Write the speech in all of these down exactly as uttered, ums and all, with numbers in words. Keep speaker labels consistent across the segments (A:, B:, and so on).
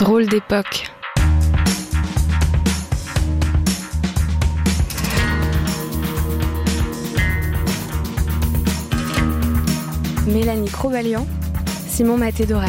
A: Drôle d'époque. Mélanie Crobalian, Simon Maté-Doré.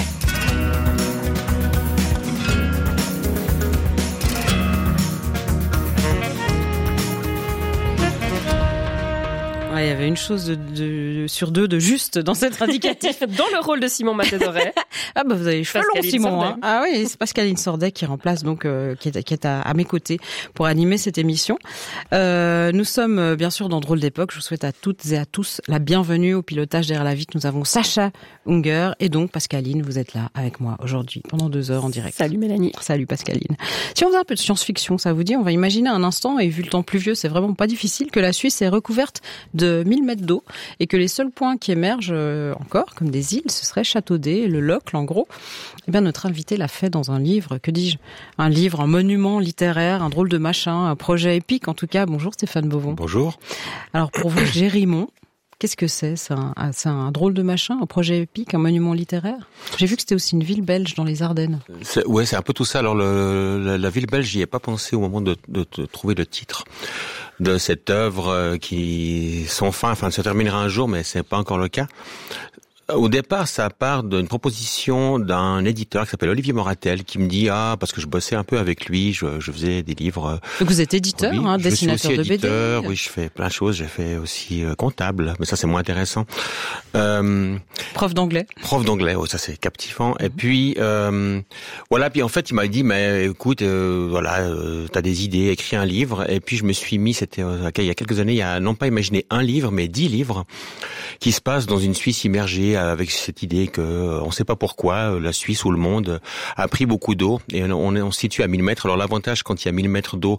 B: Ouais, il y avait une chose de, de, sur deux de juste dans cet indicatif.
C: Dans le rôle de Simon Maté-Doré.
B: Ah bah vous avez les cheveux longs, Simon. Hein. Ah oui, c'est Pascaline Sordet qui remplace donc euh, qui est, qui est à, à mes côtés pour animer cette émission. Euh, nous sommes euh, bien sûr dans Drôle d'époque. Je vous souhaite à toutes et à tous la bienvenue au pilotage derrière la vitre. Nous avons Sacha Unger et donc Pascaline. Vous êtes là avec moi aujourd'hui pendant deux heures en direct.
C: Salut Mélanie.
B: Salut Pascaline. Si on faisait un peu de science-fiction, ça vous dit? On va imaginer un instant, et vu le temps pluvieux, c'est vraiment pas difficile, que la Suisse est recouverte de mille mètres d'eau et que les seuls points qui émergent euh, encore comme des îles, ce serait Châteaudet, le Locle en gros. Eh bien notre invité l'a fait dans un livre, que dis-je, un livre, un monument littéraire, un drôle de machin, un projet épique en tout cas. Bonjour Stéphane Beauvon.
D: Bonjour.
B: Alors pour vous, Gérimont, qu'est-ce que c'est? C'est un, c'est un drôle de machin, un projet épique, un monument littéraire? J'ai vu que c'était aussi une ville belge dans les Ardennes.
D: C'est, ouais, c'est un peu tout ça. Alors le, la, la ville belge, j'y ai pas pensé au moment de, de, de trouver le titre de cette œuvre qui, sans fin, enfin, se terminera un jour, mais c'est pas encore le cas. Au départ, ça part d'une proposition d'un éditeur qui s'appelle Olivier Moratel, qui me dit ah parce que je bossais un peu avec lui, je, je faisais des livres.
B: Donc vous êtes éditeur,
D: oui,
B: hein,
D: je
B: dessinateur
D: suis aussi
B: de
D: éditeur,
B: B D.
D: Oui, je fais plein de choses. J'ai fait aussi euh, comptable, mais ça c'est moins intéressant. Euh,
B: prof d'anglais.
D: Prof d'anglais, oh, ça c'est captivant. Mm-hmm. Et puis euh, voilà, puis en fait il m'a dit mais écoute, euh, voilà, euh, t'as des idées, écris un livre. Et puis je me suis mis, c'était euh, il y a quelques années, il y a non pas imaginé un livre, mais dix livres qui se passent dans une Suisse immergée avec cette idée que on ne sait pas pourquoi la Suisse ou le monde a pris beaucoup d'eau et on est on se situe à mille mètres. Alors l'avantage quand il y a mille mètres d'eau,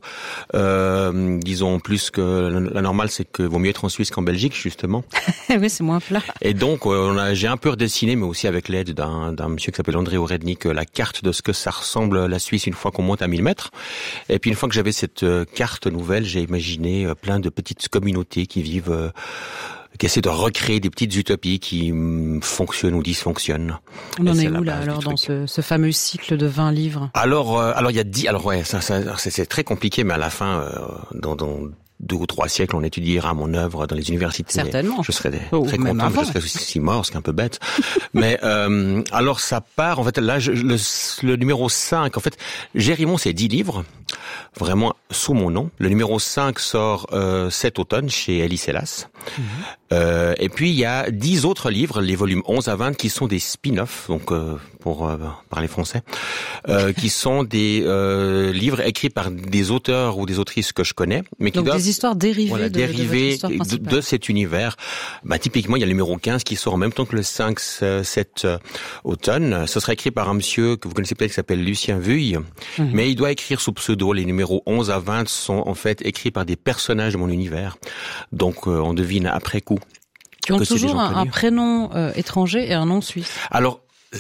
D: euh, disons plus que la normale, c'est que vaut mieux être en Suisse qu'en Belgique justement.
B: Oui, c'est moins plat.
D: Et donc on a, j'ai un peu redessiné, mais aussi avec l'aide d'un, d'un monsieur qui s'appelle André Orednik, la carte de ce que ça ressemble la Suisse une fois qu'on monte à mille mètres. Et puis une fois que j'avais cette carte nouvelle, j'ai imaginé plein de petites communautés qui vivent. Qui essaie de recréer des petites utopies qui fonctionnent ou dysfonctionnent.
B: On en est où là alors dans ce, ce fameux cycle de vingt livres?
D: Alors, euh, alors il y a dix. Alors ouais, ça, ça c'est, c'est très compliqué, mais à la fin, euh, dans, dans deux ou trois siècles, on étudiera mon œuvre dans les universités.
B: Certainement.
D: Je serais des,
B: oh,
D: très content, je serais aussi mort, c'est un peu bête. Mais euh, alors ça part, en fait, là, je, le, le numéro cinq, en fait, Gérimont, c'est dix livres, vraiment sous mon nom. Le numéro cinq sort euh, cet automne chez Elis Hélas. Mmh. Euh, et puis il y a dix autres livres, les volumes onze à vingt, qui sont des spin-offs, donc euh, pour euh, parler français, euh, qui sont des euh, livres écrits par des auteurs ou des autrices que je connais, mais qui
B: donc
D: doivent
B: des histoires dérivées,
D: voilà,
B: de,
D: dérivées
B: de,
D: de, de cet univers. Bah, typiquement, il y a le numéro quinze qui sort en même temps que le cinq cet euh, automne. Ce sera écrit par un monsieur que vous connaissez peut-être qui s'appelle Lucien Vuille, mmh. mais il doit écrire sous pseudo. Les numéros onze à vingt sont en fait écrits par des personnages de mon univers. Donc euh, on devine après coup.
B: Qui ont toujours un, un prénom euh, étranger et un nom suisse.
D: Alors,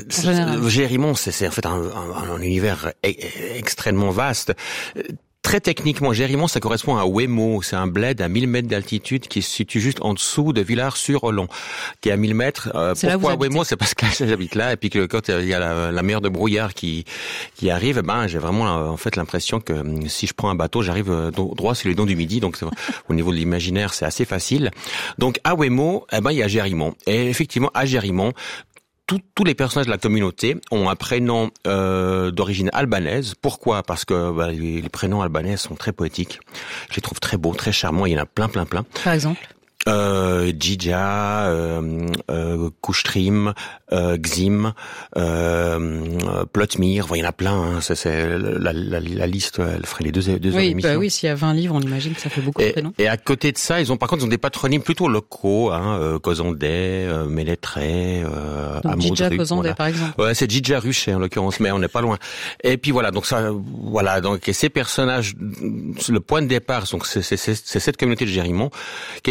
D: Gérimont, c'est, c'est en fait un, un, un univers e- extrêmement vaste. Très techniquement, Gérimont, ça correspond à Ouémaux. C'est un bled à mille mètres d'altitude qui se situe juste en dessous de Villars-sur-Olon, qui est à mille mètres. Euh, pourquoi Ouémaux? C'est parce que j'habite là, et puis que quand il y a la, la mer de brouillard qui qui arrive, ben j'ai vraiment en fait l'impression que si je prends un bateau, j'arrive droit sur les dents du Midi. Donc au niveau de l'imaginaire, c'est assez facile. Donc à Ouémaux, eh ben il y a Gérimont. Et effectivement, à Gérimont, Tous, tous les personnages de la communauté ont un prénom euh, d'origine albanaise. Pourquoi? Parce que bah, les, les prénoms albanais sont très poétiques. Je les trouve très beaux, très charmants. Il y en a plein, plein, plein.
B: Par exemple
D: euh, Djidja, euh, euh, Kustrim, euh, Gzim, euh, Plotmir, il y en a plein. Hein. C'est, c'est la, la, la liste, elle ferait les deux, deux
B: oui,
D: heures d'émission.
B: Bah oui, s'il y a vingt livres, on imagine que ça fait beaucoup
D: et,
B: de prénoms.
D: Et à côté de ça, ils ont par contre ils ont des patronymes plutôt locaux, hein, euh, Cozandais, euh, Mélétré, euh,
B: Djidja, Cozandais
D: voilà.
B: Par exemple.
D: Ouais, c'est Djidja Ruchet en l'occurrence, mais on n'est pas loin. Et puis voilà, donc ça, voilà, donc et ces personnages, le point de départ, donc c'est, c'est, c'est, c'est cette communauté de Gérimont, qui est une utopie.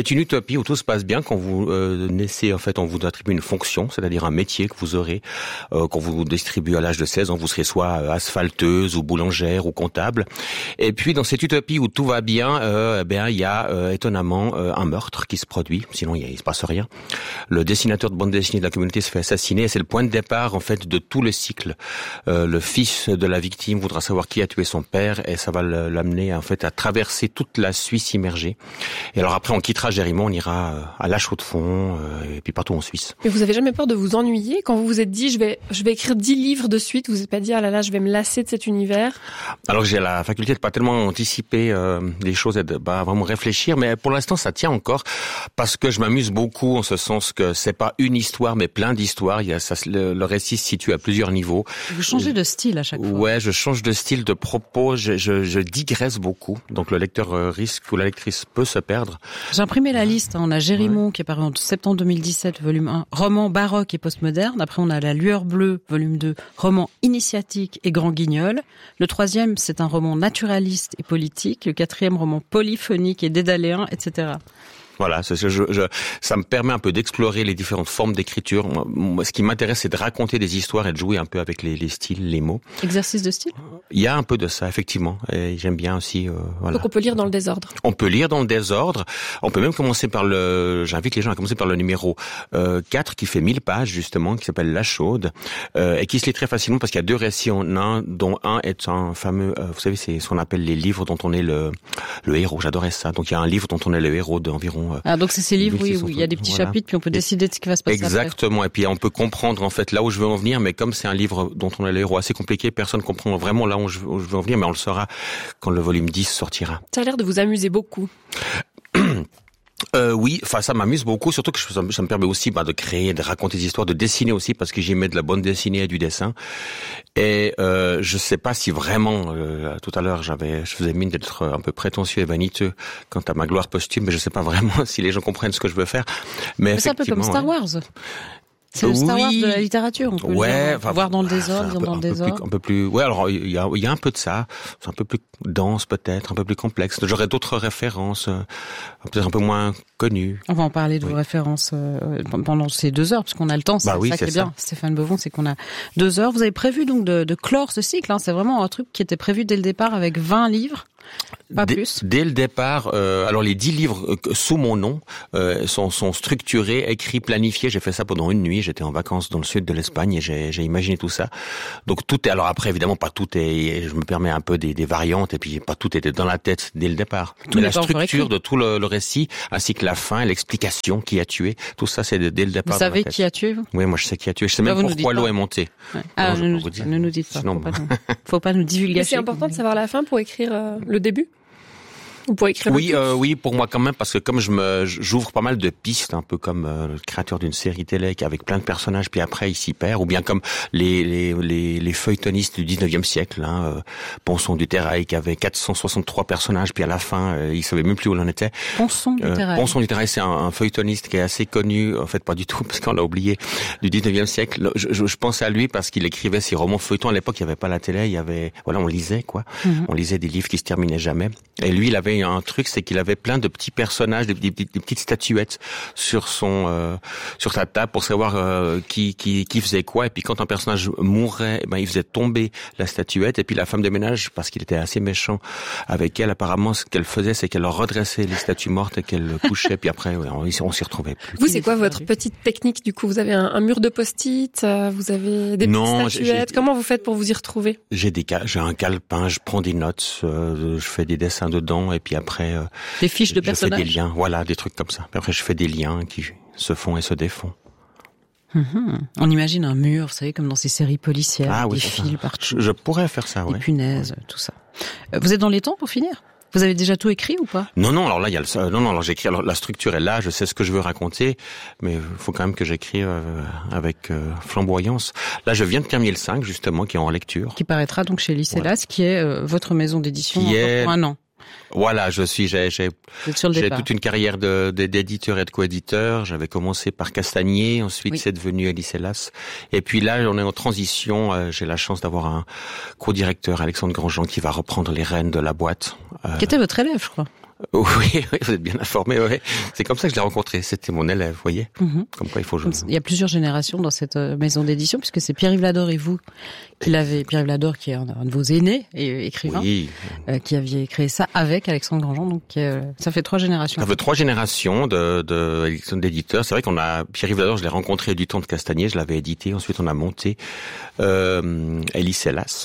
D: utopie où tout se passe bien quand vous euh, naissez. En fait, on vous attribue une fonction, c'est-à-dire un métier que vous aurez. Euh, quand vous vous distribuez à l'âge de seize ans, vous serez soit asphalteuse ou boulangère ou comptable. Et puis, dans cette utopie où tout va bien, euh, eh bien, il y a euh, étonnamment euh, un meurtre qui se produit. Sinon, il ne se passe rien. Le dessinateur de bande dessinée de la communauté se fait assassiner. Et c'est le point de départ, en fait, de tout le cycle. Euh, le fils de la victime voudra savoir qui a tué son père, et ça va l'amener, en fait, à traverser toute la Suisse immergée. Et alors après, on quittera Gériment, on ira à La Chaux-de-Fonds, euh, et puis partout en Suisse.
C: Mais vous avez jamais peur de vous ennuyer quand vous vous êtes dit, je vais, je vais écrire dix livres de suite, vous n'êtes pas dit, ah là là, je vais me lasser de cet univers?
D: Alors j'ai la faculté de pas tellement anticiper euh, les choses et de bah, vraiment réfléchir, mais pour l'instant ça tient encore parce que je m'amuse beaucoup en ce sens que c'est pas une histoire mais plein d'histoires. Il y a ça, le, le récit se situe à plusieurs niveaux.
B: Vous changez de style à chaque fois.
D: Ouais, je change de style, de propos, je, je, je digresse beaucoup, donc le lecteur euh, risque ou la lectrice peut se perdre.
B: J'ai imprimé la liste, on a Gériment ouais. qui est paru en septembre deux mille dix-sept, volume un, roman baroque et postmoderne. Après on a La Lueur bleue, volume deux, roman initiatique et grand guignol. Le troisième, c'est un roman naturaliste et politique. Le quatrième, roman polyphonique et dédaléen, et cetera.
D: Voilà, je, je, je, ça me permet un peu d'explorer les différentes formes d'écriture. Moi, ce qui m'intéresse, c'est de raconter des histoires et de jouer un peu avec les, les styles, les mots.
B: Exercice de style ?
D: Il y a un peu de ça, effectivement. Et j'aime bien aussi. Euh, voilà.
C: Donc on peut lire dans le désordre.
D: On peut lire dans le désordre. On peut même commencer par le. J'invite les gens à commencer par le numéro euh, quatre qui fait mille pages justement, qui s'appelle La Chaude euh, et qui se lit très facilement parce qu'il y a deux récits en un, dont un est un fameux. Euh, vous savez, c'est ce qu'on appelle les livres dont on est le le héros. J'adorais ça. Donc il y a un livre dont on est le héros d'environ.
B: Ah, donc c'est ces livres oui, où il y a des petits voilà. chapitres puis on peut décider de ce qui va se passer.
D: Exactement,
B: après.
D: Et puis on peut comprendre en fait là où je veux en venir, mais comme c'est un livre dont on est le héros assez compliqué, personne ne comprend vraiment là où je, où je veux en venir, mais on le saura quand le volume dix sortira.
C: Ça a l'air de vous amuser beaucoup.
D: Euh, oui, enfin ça m'amuse beaucoup, surtout que je, ça, ça me permet aussi bah, de créer, de raconter des histoires, de dessiner aussi, parce que j'y mets de la bande dessinée et du dessin. Et euh, je sais pas si vraiment, euh, tout à l'heure j'avais, je faisais mine d'être un peu prétentieux et vaniteux quant à ma gloire posthume, mais je sais pas vraiment si les gens comprennent ce que je veux faire. Mais,
B: mais c'est un peu comme Star Wars. C'est le Star Wars
D: oui.
B: de la littérature, on peut
D: ouais,
B: le voir, voir dans le désordre,
D: peu,
B: dans le
D: un
B: désordre.
D: Peu plus, un peu plus, ouais, alors il y a, il y a un peu de ça, c'est un peu plus dense peut-être, un peu plus complexe. J'aurais d'autres références, euh, peut-être un peu moins connues.
B: On va en parler de oui. vos références euh, pendant ces deux heures, parce qu'on a le temps, c'est
D: bah oui,
B: ça qui est,
D: est
B: bien, Stéphane Bevon, c'est qu'on a deux heures. Vous avez prévu donc de, de clore ce cycle, hein, c'est vraiment un truc qui était prévu dès le départ avec vingt livres. Pas
D: dès,
B: plus.
D: Dès le départ, euh, alors les dix livres euh, sous mon nom euh, sont, sont structurés, écrits, planifiés. J'ai fait ça pendant une nuit. J'étais en vacances dans le sud de l'Espagne et j'ai, j'ai imaginé tout ça. Donc tout est. Alors après, évidemment, pas tout est. Je me permets un peu des, des variantes et puis pas tout était dans la tête dès le départ.
B: Tout
D: Mais la structure de tout le, le récit, ainsi que la fin, l'explication, qui a tué, tout ça, c'est dès le départ.
B: Vous savez qui a tué vous ?
D: Oui, moi je sais qui a tué. Je sais même
B: bah,
D: pourquoi l'eau est montée.
B: Ouais. Ah, non, ne, nous, ne nous dites pas. Sinon, faut, pas nous, faut pas nous divulgacher.
C: C'est important de savoir la fin pour écrire euh, le début. Vous pouvez écrire
D: oui, euh, oui, pour moi quand même, parce que comme je me, j'ouvre pas mal de pistes, un peu comme euh, le créateur d'une série télé avec plein de personnages, puis après il s'y perd, ou bien comme les les les, les feuilletonistes du dix-neuvième siècle, hein, euh, Ponson du Terrail qui avait quatre cent soixante-trois personnages, puis à la fin euh, il savait même plus où l'on était.
B: Ponson du Terrail.
D: Euh, Ponson du Terrail, c'est un, un feuilletoniste qui est assez connu, en fait pas du tout parce qu'on l'a oublié, du dix-neuvième siècle. Je, je, je pense à lui parce qu'il écrivait ses romans feuilletons. À l'époque, il y avait pas la télé, il y avait, voilà, on lisait quoi, mm-hmm. on lisait des livres qui se terminaient jamais. Et lui, il avait un truc, c'est qu'il avait plein de petits personnages, des, des, des petites statuettes sur son, euh, sur sa table pour savoir euh, qui, qui, qui faisait quoi. Et puis quand un personnage mourait, ben il faisait tomber la statuette. Et puis la femme de ménage, parce qu'il était assez méchant avec elle, apparemment, ce qu'elle faisait, c'est qu'elle redressait les statues mortes et qu'elle couchait. Puis après, ouais, on, on s'y retrouvait plus.
C: Vous, c'est quoi votre petite technique du coup ? Vous avez un, un mur de post-it, vous avez des
D: non,
C: petites statuettes. J'ai, Comment vous faites pour vous y retrouver ?
D: J'ai des, j'ai un calepin, je prends des notes, euh, je fais des dessins dedans, et puis après. Euh,
B: des fiches de personnages.
D: Je fais des liens, voilà, des trucs comme ça. Puis après, je fais des liens qui se font et se défont.
B: Mmh. On imagine un mur, vous savez, comme dans ces séries policières,
D: ah,
B: des
D: oui,
B: fils partout.
D: Je, je pourrais faire ça, oui.
B: Des punaises, tout ça. Vous êtes dans les temps pour finir ? Vous avez déjà tout écrit ou pas ?
D: Non, non. Alors là, il y a le. Non, non. Alors j'écris. Alors la structure est là. Je sais ce que je veux raconter, mais il faut quand même que j'écrive euh, avec euh, flamboyance. Là, je viens de terminer le cinq, justement, qui est en lecture.
B: Qui paraîtra donc chez Lycélas, voilà. Qui est euh, votre maison d'édition
D: qui
B: encore
D: est...
B: pour un an.
D: Voilà, je suis, j'ai, j'ai, j'ai toute une carrière de, de, d'éditeur et de coéditeur. J'avais commencé par Castagnier, ensuite oui. C'est devenu Lycélas. Et puis là, on est en transition. Euh, j'ai la chance d'avoir un co-directeur, Alexandre Grandjean, qui va reprendre les rênes de la boîte.
B: Euh, qui était votre élève, je crois.
D: Oui, oui, vous êtes bien informé. Oui. C'est comme ça que je l'ai rencontré. C'était mon élève, vous voyez. Mm-hmm. Comme quoi il faut jouer.
B: Il y a plusieurs générations dans cette maison d'édition, puisque c'est Pierre-Yves Lador et vous qui l'avez. Pierre-Yves Lador, qui est un de vos aînés et écrivain, oui. euh, qui aviez créé ça avec Alexandre Grandjean. Donc euh, ça fait trois générations.
D: Ça fait trois générations de, de d'éditeurs. C'est vrai qu'on a Pierre-Yves Lador, je l'ai rencontré du temps de Castagnier, je l'avais édité. Ensuite, on a monté euh, Elie Sellas.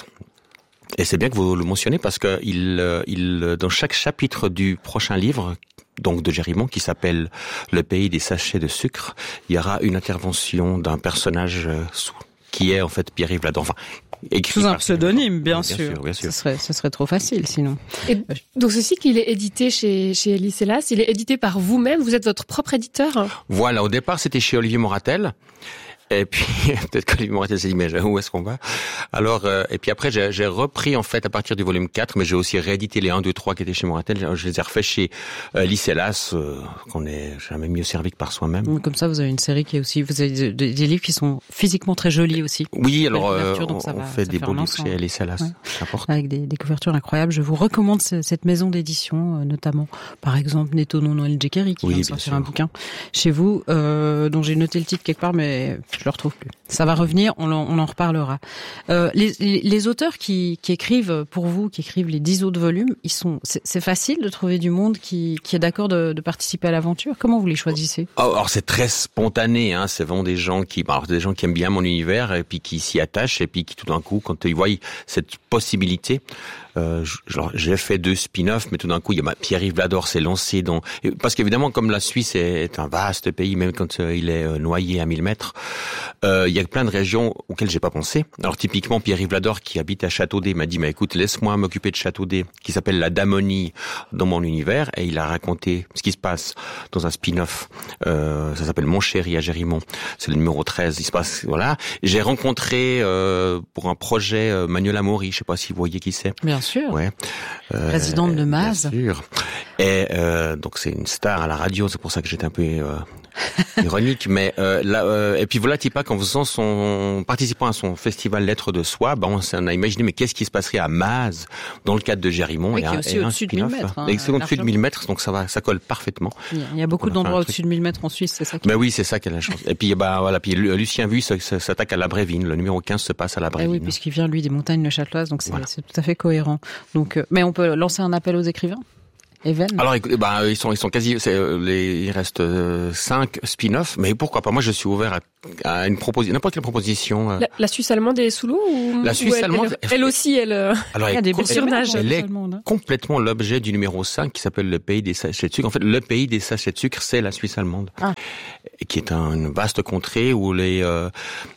D: Et c'est bien que vous le mentionnez parce que il, il, dans chaque chapitre du prochain livre, donc de Gérimont, qui s'appelle Le pays des sachets de sucre, il y aura une intervention d'un personnage qui est en fait Pierre-Yves Lador. Enfin, écrit
B: sous un pseudonyme, bien, bien sûr.
D: sûr, bien sûr.
B: Ce serait, ce serait trop facile sinon.
C: Et donc ce cycle, il est édité chez chez Elie Sellas. Il est édité par vous-même. Vous êtes votre propre éditeur.
D: Voilà. Au départ, c'était chez Olivier Moratel. Et puis peut-être qu'Olivier Moratel s'est dit mais où est-ce qu'on va? Alors euh, et puis après j'ai, j'ai repris en fait à partir du volume quatre, mais j'ai aussi réédité les un, deux, trois qui étaient chez Moratel. Je les ai refaits chez euh, Elie Sellas, euh, qu'on est jamais mieux servi que par soi-même.
B: Comme ça, vous avez une série qui est aussi, vous avez des, des, des livres qui sont physiquement très jolis aussi.
D: Oui, alors euh, on, on fait des beaux livres chez Elie Sellas.
B: Ouais. Avec des, des couvertures incroyables. Je vous recommande ce, cette maison d'édition, euh, notamment par exemple Netono Noël Djekeri qui oui, vient de sortir un bouquin chez vous, euh, dont j'ai noté le titre quelque part, mais je le retrouve plus. Ça va revenir, on en, on en reparlera. Euh, les, les, les auteurs qui, qui écrivent pour vous, qui écrivent les dix autres volumes, ils sont, c'est, c'est facile de trouver du monde qui, qui est d'accord de, de participer à l'aventure. Comment vous les choisissez?
D: Alors c'est très spontané, hein. C'est vraiment des gens qui, alors des gens qui aiment bien mon univers et puis qui s'y attachent et puis qui tout d'un coup, quand ils voient cette possibilité, euh, genre, j'ai fait deux spin-offs, mais tout d'un coup, il y a Pierre-Yves Lador s'est lancé dans, parce qu'évidemment, comme la Suisse est un vaste pays, même quand euh, il est euh, noyé à mille mètres, euh, il y a plein de régions auxquelles j'ai pas pensé. Alors typiquement, Pierre-Yves Lador qui habite à Châteaudet m'a dit, mais écoute, laisse-moi m'occuper de Châteaudet, qui s'appelle la Damonie dans mon univers, et il a raconté ce qui se passe dans un spin-off. Euh, ça s'appelle Mon chéri à Gérimont. C'est le numéro treize. Il se passe, voilà. J'ai rencontré euh, pour un projet euh, Manuel Amaury. Je sais pas si vous voyez qui c'est.
B: Bien sûr.
D: Ouais.
B: Euh, Présidente de Maz.
D: Bien sûr. Et euh, donc c'est une star à la radio. C'est pour ça que j'étais un peu euh, ironique, mais euh, là, euh, et puis voilà, Tipac, en faisant son, participant à son festival Lettres de Soie, ben on, on a imaginé, mais qu'est-ce qui se passerait à Maz dans le cadre de Gérimont?
B: Oui, et qui est aussi au-dessus de mille mètres. Hein,
D: et c'est au-dessus de mille mètres, donc ça va, ça colle parfaitement.
B: Il y a, il y a beaucoup d'endroits au-dessus de mille mètres en Suisse, c'est ça qui.
D: Mais oui, c'est ça qui a la chance. Et puis, bah, voilà, puis Lucien Vuille s'attaque à la Brévine. Le numéro quinze se passe à la Brévine.
B: Et oui, puisqu'il vient, lui, des montagnes neuchâteloises, donc c'est, voilà. C'est tout à fait cohérent. Donc, euh, mais on peut lancer un appel aux écrivains? Even.
D: Alors, écoutez, bah, ils sont, ils sont quasi, c'est, les, il reste euh, cinq spin-offs, mais pourquoi pas? Moi, je suis ouvert à, à une proposition, n'importe quelle proposition. Euh...
C: La, la Suisse allemande est sous l'eau ou
D: la Suisse
C: ou elle,
D: allemande,
C: elle, elle aussi, elle.
D: Alors,
C: il y a des personnages.
D: Elle, elle est complètement l'objet du numéro cinq qui s'appelle le pays des sachets de sucre. En fait, le pays des sachets de sucre, c'est la Suisse allemande, ah. qui est un, une vaste contrée où les, euh,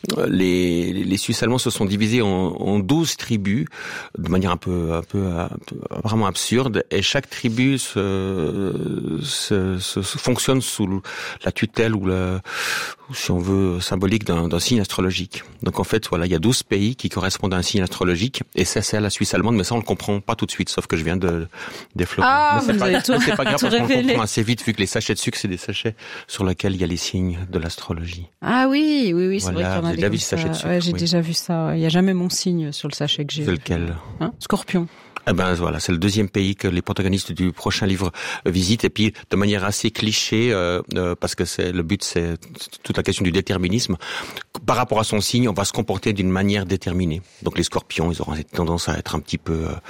D: les, les Suisses allemands se sont divisés en, en douze tribus de manière un peu, un peu, un peu vraiment absurde, et chaque tribu se Se, se, se fonctionne sous la tutelle ou la, si on veut, symbolique d'un, d'un signe astrologique. Donc en fait, voilà, il y a douze pays qui correspondent à un signe astrologique, et ça, c'est à la Suisse allemande, mais ça, on le comprend pas tout de suite, sauf que je viens de développer.
B: Ah,
D: mais c'est
B: vous
D: pas,
B: avez tout,
D: c'est pas grave,
B: tout
D: parce qu'on
B: révélé.
D: le comprend assez vite, vu que les sachets de sucre, c'est des sachets sur lesquels il y a les signes de l'astrologie.
B: Ah oui, oui, oui, c'est
D: voilà,
B: vrai qu'il y en a des
D: déjà
B: comme
D: vu
B: ça.
D: sachet de sucre,
B: ouais, j'ai
D: oui.
B: déjà vu ça. Il y a jamais mon signe sur le sachet que j'ai.
D: C'est lequel?
B: Hein? Scorpion.
D: Eh ben voilà, c'est le deuxième pays que les protagonistes du prochain livre visitent, et puis de manière assez cliché, euh, euh, parce que c'est le but, c'est toute la question du déterminisme. Par rapport à son signe, on va se comporter d'une manière déterminée. Donc les Scorpions, ils auront tendance à être un petit peu, euh,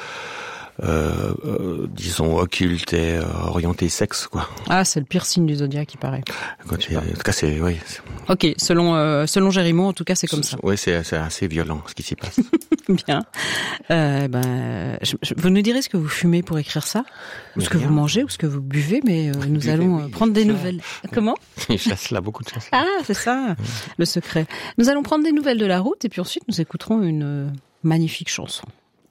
D: euh, euh, disons, occultes et euh, orientés sexe, quoi.
B: Ah, c'est le pire signe du zodiaque, il paraît.
D: Écoute, en tout cas, c'est oui. C'est...
B: Ok, selon euh, selon Gérimont, en tout cas, c'est comme ça.
D: Oui, c'est, c'est assez violent ce qui s'y passe.
B: Bien. Euh, ben, je, je, vous nous direz ce que vous fumez pour écrire ça, ou ce que vous mangez, ou ce que vous buvez, mais euh, nous buvez, allons oui, prendre des nouvelles. Comment?
D: Il chasse là, beaucoup de chasse.
B: Ah, c'est ça, oui. Le secret. Nous allons prendre des nouvelles de la route, et puis ensuite nous écouterons une euh, magnifique chanson.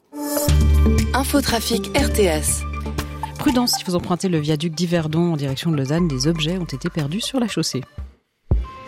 A: Infotrafic R T S.
B: Prudence, si vous empruntez le viaduc d'Yverdon en direction de Lausanne, des objets ont été perdus sur la chaussée.